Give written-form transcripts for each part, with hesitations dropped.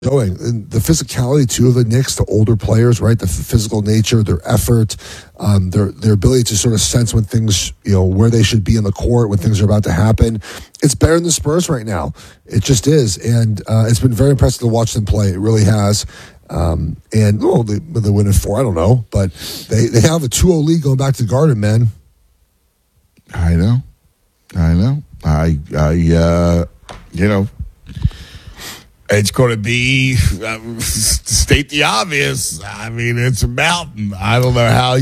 showing. And the physicality too of the Knicks, the older players, right? The physical nature, their effort, their ability to sort of sense when things, where they should be in the court, when things are about to happen. It's better than the Spurs right now. It just is, and it's been very impressive to watch them play. It really has. They win at 4. I don't know, but they have a 2-0 lead going back to the Garden, man. I know. It's going to be, to state the obvious, I mean, it's a mountain. I don't know how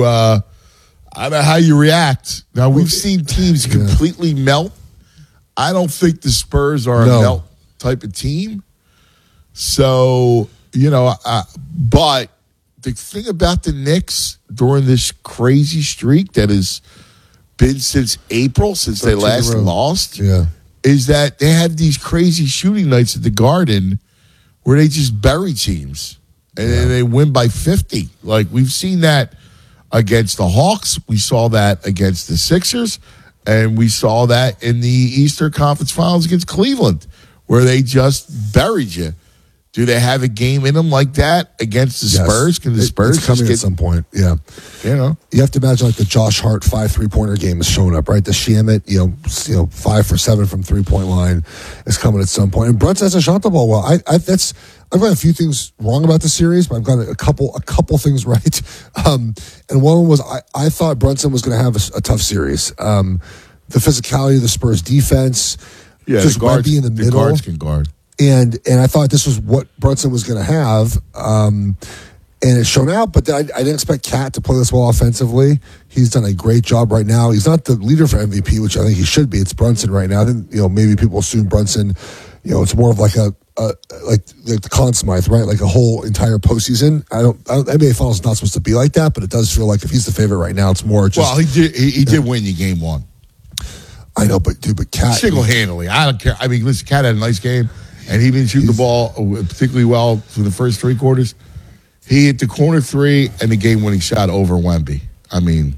you react. Now, we've seen teams completely melt. I don't think the Spurs are a melt type of team. So, but the thing about the Knicks during this crazy streak that has been since April, since they last lost, is that they have these crazy shooting nights at the Garden where they just bury teams and they win by 50. Like, we've seen that against the Hawks. We saw that against the Sixers. And we saw that in the Eastern Conference Finals against Cleveland, where they just buried you. Do they have a game in them like that against the Spurs? Can the Spurs it's coming at some point? Yeah, you have to imagine like the Josh Hart 5 3-pointer game is showing up, right? The Shamet, 5 for 7 from 3-point line is coming at some point. And Brunson hasn't shot the ball well. I've got a few things wrong about the series, but I've got a couple things right. And one of them was I thought Brunson was going to have a tough series. The physicality of the Spurs defense, just guards, Wemby in the middle. The guards can guard. And I thought this was what Brunson was going to have, and it's shown out. But I didn't expect Cat to play this well offensively. He's done a great job right now. He's not the leader for MVP, which I think he should be. It's Brunson right now. I think maybe people assume Brunson. It's more of like like the Conn Smythe, right? Like a whole entire postseason. NBA Finals is not supposed to be like that, but it does feel like if he's the favorite right now, it's more just. Well, he did win you game 1. I know, but Cat single-handedly. I don't care. I mean, listen, Cat had a nice game. And he didn't shoot the ball particularly well for the first 3 quarters. He hit the corner 3 and the game-winning shot over Wemby. I mean,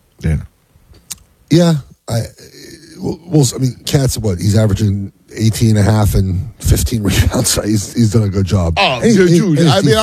Yeah. Cat's what? He's averaging 18.5 and 15 rebounds. He's done a good job. Oh, dude.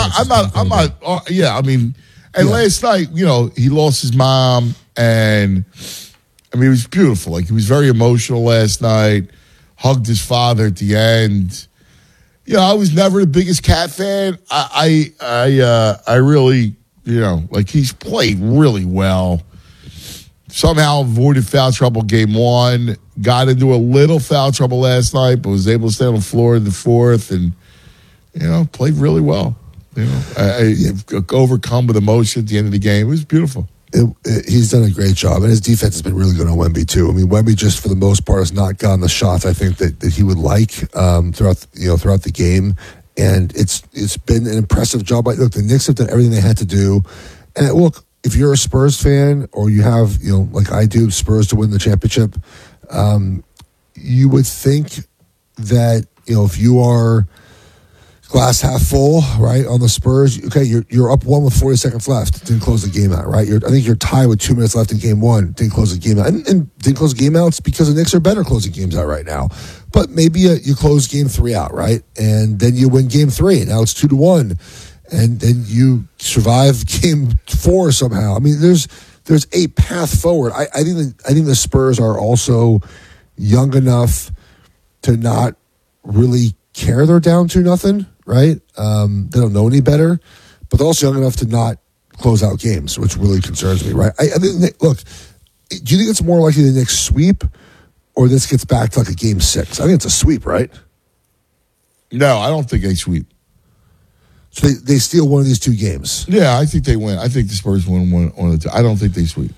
Last night, he lost his mom. And, it was beautiful. Like, he was very emotional last night. Hugged his father at the end. I was never the biggest Cat fan. I really, he's played really well. Somehow avoided foul trouble game 1. Got into a little foul trouble last night, but was able to stay on the floor in the 4th and, played really well. Overcome with emotion at the end of the game. It was beautiful. He's done a great job, and his defense has been really good on Wemby too. Wemby just for the most part has not gotten the shots I think that he would like throughout the game, and it's been an impressive job. Look, the Knicks have done everything they had to do, and look, if you're a Spurs fan or you have like I do Spurs to win the championship, you would think that if you are glass half full, right, on the Spurs. Okay, you're up 1 with 40 seconds left. Didn't close the game out, right? I think you're tied with 2 minutes left in game 1. Didn't close the game out. And didn't close the game out. It's because the Knicks are better closing games out right now. But maybe you close game 3 out, right? And then you win game 3. Now it's 2-1. And then you survive game 4 somehow. There's a path forward. I think the Spurs are also young enough to not really care they're down 2-0. Right? They don't know any better, but they're also young enough to not close out games, which really concerns me, right? I think, look, do you think it's more likely the Knicks sweep or this gets back to like a game 6? I think it's a sweep, right? No, I don't think they sweep. So they steal one of these 2 games? Yeah, I think they win. I think the Spurs win one of the 2. I don't think they sweep.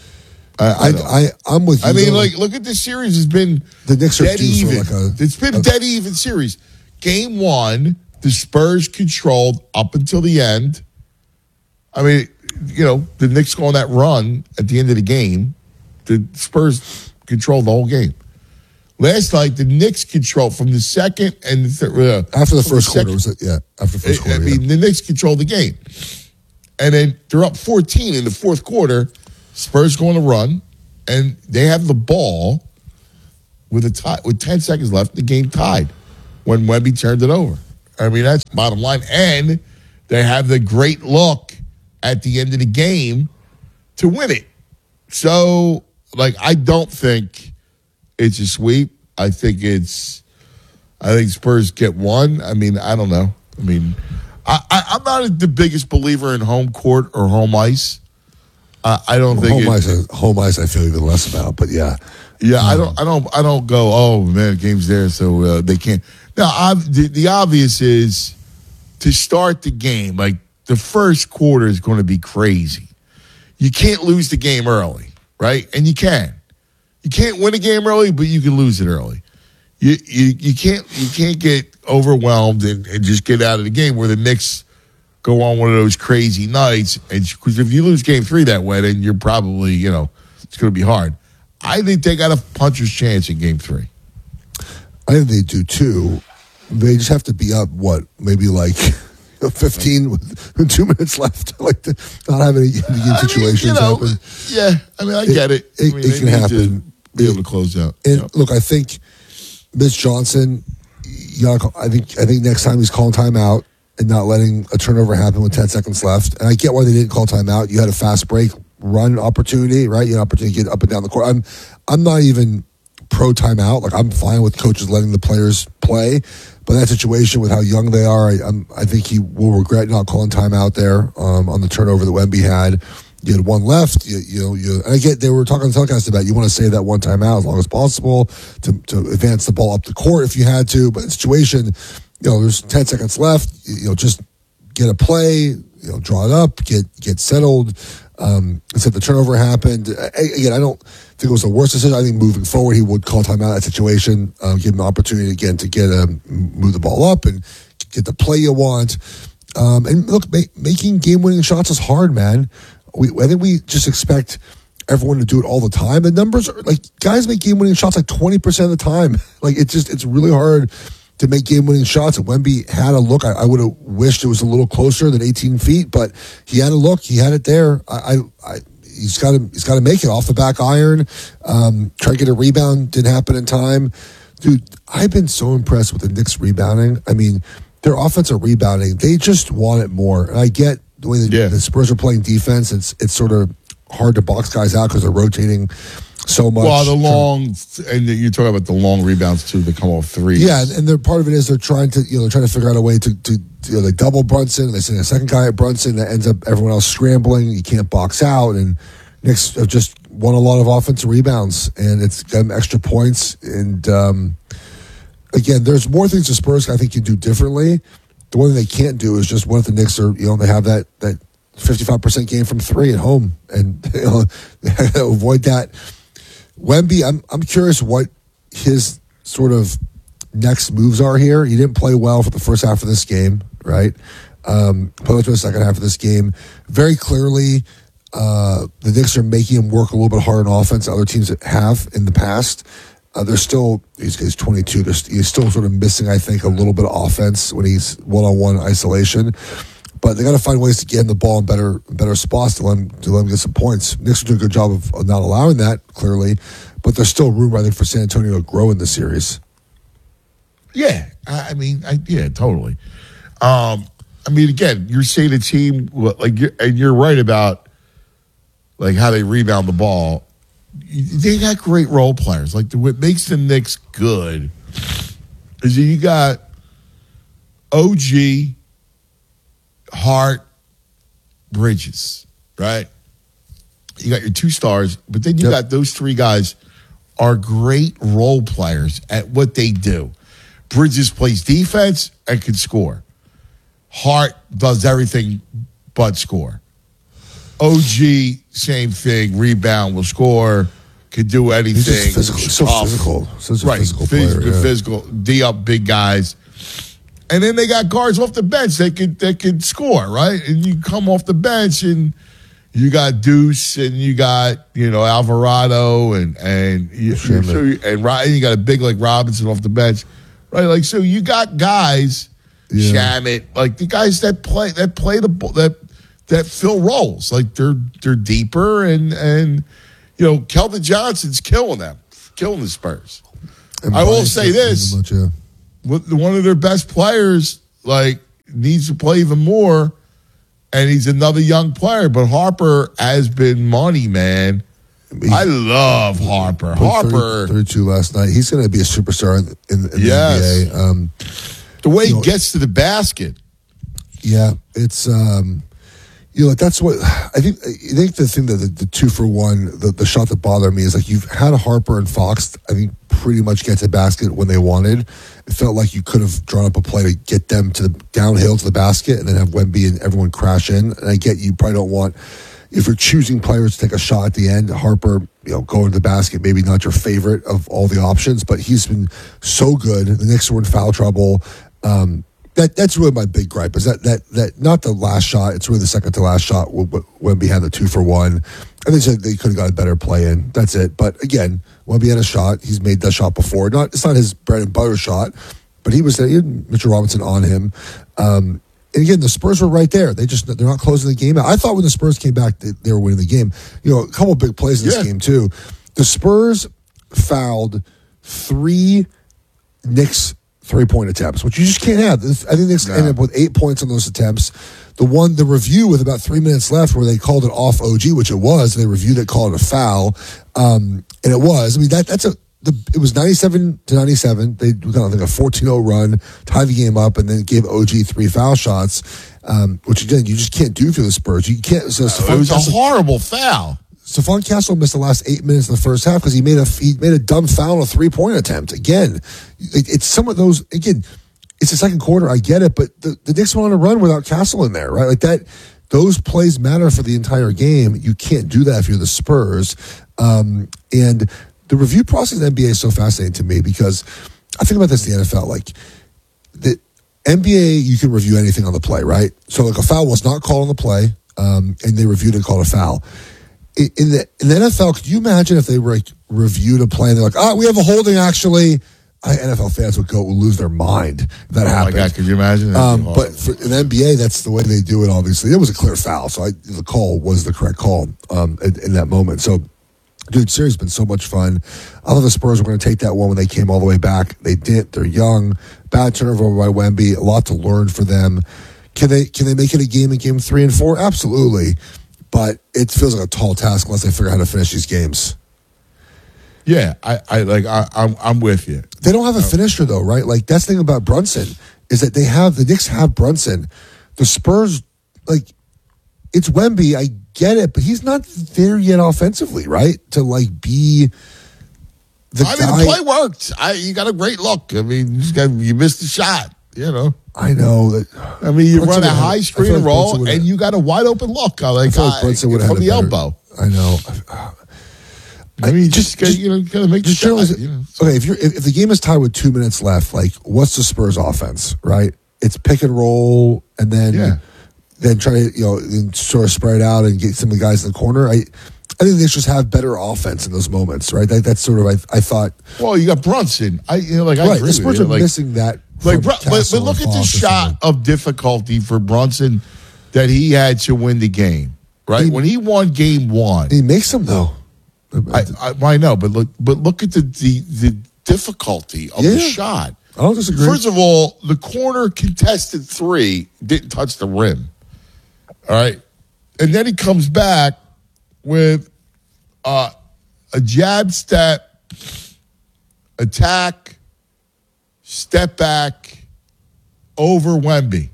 I'm with you. Look at this series. It's been the Knicks are dead even. It's been a dead even series. Game 1, the Spurs controlled up until the end. The Knicks go on that run at the end of the game. The Spurs controlled the whole game. Last night, the Knicks controlled from the second and the third. After the first quarter, after the first quarter. The Knicks controlled the game. And then they're up 14 in the fourth quarter. Spurs go on a run, and they have the ball with 10 seconds left. The game tied when Wemby turned it over. I mean, that's bottom line. And they have the great look at the end of the game to win it. So, like, I don't think it's a sweep. I think Spurs get one. I mean, I don't know. I mean, I'm not the biggest believer in home court or home ice. I don't think home ice. I feel even less about, but yeah. Yeah, I don't go, oh man, game's there, so they can't. Now, the obvious is to start the game. Like, the first quarter is going to be crazy. You can't lose the game early, right? And you can. You can't win a game early, but you can lose it early. You can't get overwhelmed and just get out of the game where the Knicks go on one of those crazy nights. Because if you lose game 3 that way, then you're probably, it's going to be hard. I think they got a puncher's chance in game 3. I think they do too. They just have to be up, maybe like 15 with 2 minutes left. Like to not have any game situations happen. Yeah, I mean, I get it. It can happen. Be able to close out. And look, I think Mitch Johnson, I think next time he's calling timeout and not letting a turnover happen with 10 seconds left. And I get why they didn't call timeout. You had a fast break run opportunity, right? You had an opportunity to get up and down the court. I'm not even pro timeout. Like, I'm fine with coaches letting the players play. But that situation with how young they are, I think he will regret not calling timeout there on the turnover that Wemby had. You had one left. And I get they were talking on the telecast about you want to save that one timeout as long as possible to advance the ball up the court if you had to. But the situation, there's 10 seconds left. Just get a play. Draw it up. Get settled. Instead the turnover happened. Again, I don't think it was the worst decision. I think moving forward, he would call timeout that situation, give him an opportunity again to get move the ball up and get the play you want. And look, making game-winning shots is hard, man. I think we just expect everyone to do it all the time. The numbers are like guys make game-winning shots like 20% of the time. Like it's really hard to make game-winning shots. And Wemby had a look. I would have wished it was a little closer than 18 feet, but he had a look. He had it there. He's got to make it off the back iron. Try to get a rebound. Didn't happen in time. Dude, I've been so impressed with the Knicks rebounding. I mean, their offensive rebounding, they just want it more. And I get the way the Spurs are playing defense. It's sort of hard to box guys out because they're rotating so much. Well, and you're talking about the long rebounds too that come off threes. Yeah, and part of it is they're trying to figure out a way to they double Brunson. They send a second guy at Brunson that ends up everyone else scrambling. You can't box out, and Knicks have just won a lot of offensive rebounds, and it's got them extra points. And again, there's more things the Spurs I think can do differently. The one thing they can't do is just what if the Knicks are they have that 55% game from 3 at home, and avoid that. Wemby, I'm curious what his sort of next moves are here. He didn't play well for the first half of this game, right? Play for the second half of this game. Very clearly, the Knicks are making him work a little bit harder on offense than other teams have in the past. They're still, he's 22, he's still sort of missing, I think, a little bit of offense when he's one-on-one isolation. But they got to find ways to get him the ball in better spots to let him get some points. Knicks are doing a good job of not allowing that, clearly. But there's still room, I think, for San Antonio to grow in the series. Yeah, totally. Again, you're seeing a team and you're right about like how they rebound the ball. They got great role players. Like what makes the Knicks good is you got OG, Hart, Bridges, right? You got your 2 stars, but then you got those 3 guys are great role players at what they do. Bridges plays defense and can score. Hart does everything but score. OG, same thing, rebound, will score, can do anything. He's just physical. Such a physical player. Physical, D-up big guys. And then they got guards off the bench that can score, right? And you come off the bench and you got Deuce and you got, Alvarado and you got a big like Robinson off the bench, right? Like, so you got guys, Shamet, like the guys that play that fill roles. Like they're deeper and Keldon Johnson's killing the Spurs. I will say this. One of their best players like, needs to play even more, and he's another young player. But Harper has been money, man. I love Harper. Harper 32 last night. He's going to be a superstar in the NBA. The way he gets to the basket. Yeah, it's that's what I think. I think the thing that the 2-for-1, the shot that bothered me is like you've had Harper and Fox, I think, pretty much get to the basket when they wanted. It felt like you could have drawn up a play to get them to the downhill to the basket and then have Wemby and everyone crash in. And I get you probably don't want, if you're choosing players to take a shot at the end, Harper, going to the basket, maybe not your favorite of all the options, but he's been so good. The Knicks were in foul trouble. That's really my big gripe is that not the last shot. It's really the second to last shot when we had the 2-for-1. And they said they could have got a better play in. That's it. But again, Wemby had a shot. He's made that shot before. It's not his bread and butter shot, but he was there. He had Mitchell Robinson on him. And again, the Spurs were right there. They're not closing the game out. I thought when the Spurs came back, they were winning the game. A couple of big plays in this game too. The Spurs fouled 3 Knicks 3-point attempts, which you just can't have. I think Knicks ended up with 8 points on those attempts. The review with about 3 minutes left where they called it off OG, which it was. They reviewed it, called it a foul, and it was. I mean, it was 97-97. They got, I think, a 14-0 run, tied the game up, and then gave OG 3 foul shots, which again you just can't do for the Spurs. You can't. So it was a horrible foul. Stephon Castle missed the last 8 minutes of the first half because he made a dumb foul on a 3-point attempt. Again, it's some of those. Again, it's the second quarter. I get it, but the Knicks went on a run without Castle in there, right? Like that. Those plays matter for the entire game. You can't do that if you're the Spurs. And the review process in the NBA is so fascinating to me because I think about this in the NFL. Like the NBA, you can review anything on the play, right? So like a foul was not called on the play, and they reviewed it and called a foul. In the NFL, could you imagine if they reviewed a play and they're like, we have a holding actually? NFL fans would lose their mind if that happened. Oh my God, could you imagine? But in the NBA, that's the way they do it, obviously. It was a clear foul, so the call was the correct call in that moment. So, dude, series has been so much fun. I thought the Spurs were going to take that one when they came all the way back. They didn't. They're young. Bad turnover by Wemby. A lot to learn for them. Can they make it a game in game 3 and 4? Absolutely. But it feels like a tall task unless they figure out how to finish these games. Yeah, I'm with you. They don't have a finisher though, right? Like that's the thing about Brunson is that the Knicks have Brunson. The Spurs, it's Wemby. I get it, but he's not there yet offensively, right? To be the guy. The play worked. You got a great look. I mean, you missed the shot. I know that. I mean, you run a high screen roll, and you got a wide open look. I feel like Brunson would have had the elbow. I know. I mean, just gotta make the shot. Okay, if the game is tied with 2 minutes left, what's the Spurs offense? Right, it's pick and roll, and then try to sort of spread out and get some of the guys in the corner. I think they just have better offense in those moments, right? That's sort of I thought. Well, you got Brunson. I agree the Spurs are missing that. But look at the shot of difficulty for Brunson that he had to win the game. Right when he won game 1, he makes them though. I know, but look at the difficulty of the shot. I don't disagree. First of all, the corner contested 3 didn't touch the rim. All right, and then he comes back with a jab step, attack, step back over Wemby.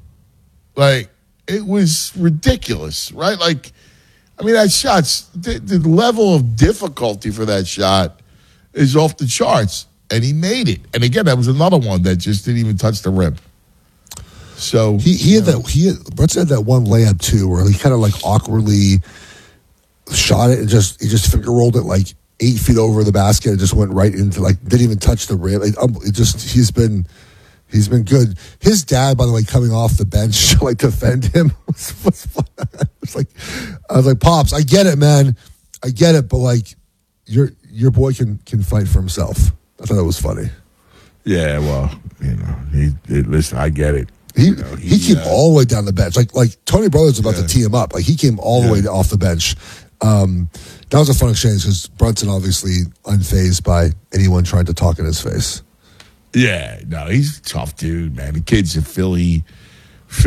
It was ridiculous, right? That shot's the level of difficulty for that shot is off the charts, and he made it. And again, that was another one that just didn't even touch the rim. So he had Brunson had that one layup too, where he kind of awkwardly shot it and he just finger rolled it 8 feet over the basket and just went right into didn't even touch the rim. He's been good. His dad, by the way, coming off the bench to defend him was fun. I was like, Pops, I get it, man. I get it, but your boy can fight for himself. I thought that was funny. Yeah, well, listen, I get it. He came all the way down the bench. Like Tony Brothers was about to tee him up. He came all the way off the bench. That was a fun exchange because Brunson obviously unfazed by anyone trying to talk in his face. Yeah, no, he's a tough dude, man. The kid's in Philly.